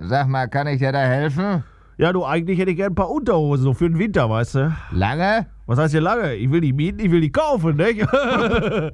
Sag mal, kann ich dir da helfen? Ja, du, eigentlich hätte ich gern ein paar Unterhosen, so für den Winter, weißt du? Lange? Was heißt hier lange? Ich will die mieten, ich will die kaufen, nicht?